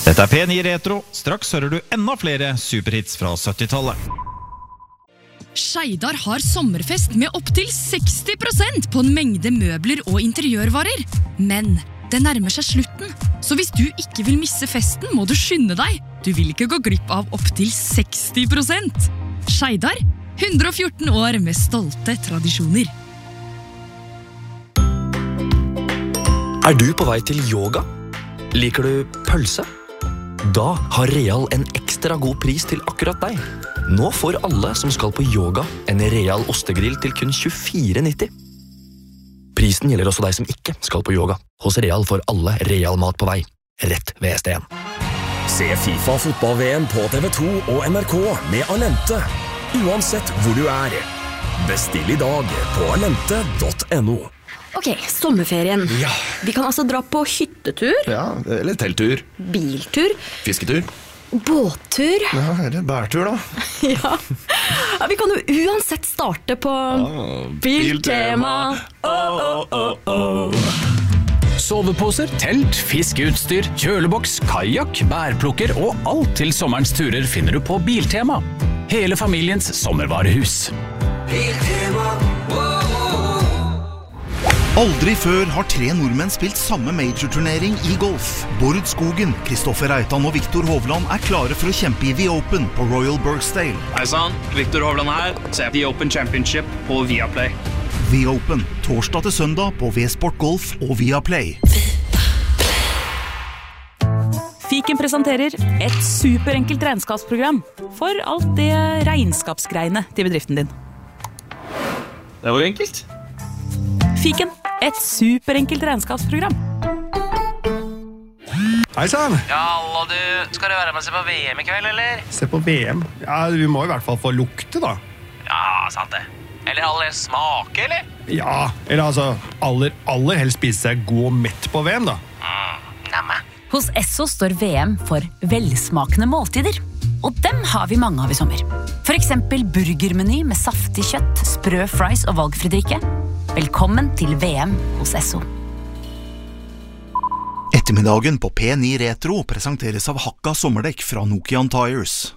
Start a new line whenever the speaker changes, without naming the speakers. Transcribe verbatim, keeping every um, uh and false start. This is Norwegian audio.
Dette er P ni Retro. Straks hører du enda flere superhits fra syttitallet.
Skeidar har sommerfest med opp til seksti prosent på en mengde møbler og interiørvarer. Men det nærmer seg slutten, så hvis du ikke vil misse festen, må du skynde deg. Du vil ikke gå glipp av opp til seksti prosent. Skeidar, hundre og fjorten år med stolte tradisjoner.
Er du på vei til yoga? Liker du pølse? Da har Real en ekstra god pris til akkurat deg. Nå får alle som skal på yoga en Real ostegrill til kun tjuefire nitti. Prisen gjelder også deg som ikke skal på yoga. Hos Real får alle Real mat på vei, rett ved S D en.
Se FIFA fotball-V M på T V to og N R K med Alente, uansett hvor du er. Bestill i dag på alente punktum no.
Ok, sommerferien.
Ja.
Vi kan altså dra på hyttetur.
Ja, eller telttur.
Biltur.
Fisketur.
Båttur.
Ja, eller bærtur da.
Ja. Ja, vi kan jo uansett starte på
ah,
Biltema. Oh, oh, oh, oh.
Soveposer, telt, fiskeutstyr, kjøleboks, kajak, bærplukker og alt til sommerens turer finner du på Biltema. Hele familiens sommervarehus.
Biltema. Aldri før har tre nordmenn spilt samme major-turnering i golf. Bård Skogen, Kristoffer Reitan og Viktor Hovland er klare for å kjempe i The Open på Royal Birkdale.
Hei sann, Viktor Hovland her. Se The Open Championship på Viaplay.
The Open, torsdag til søndag på V-Sport Golf og Viaplay.
Fiken presenterer et superenkelt regnskapsprogram for alt det regnskapsgreiene til bedriften din.
Det var enkelt.
Fiken, et superenkelt regnskapsprogram.
Hei sann!
Ja, hallo du. Skal du være med og se på V M i kveld, eller?
Se på V M? Ja, vi må i hvert fall få lukte, da.
Ja, sant det. Eller aller smake, eller?
Ja, eller altså, aller, aller helst spise seg god og mett på V M, da.
Mm, nemme.
Hos Esso står V M for velsmakende måltider. Og dem har vi mange av i sommer. For eksempel burgermeny med saftig kjøtt, sprø fries og valgfri drikke. Velkommen til V M hos Esso.
Ettermiddagen på P ni Retro presenteres av Hakka sommerdekk fra Nokian Tires.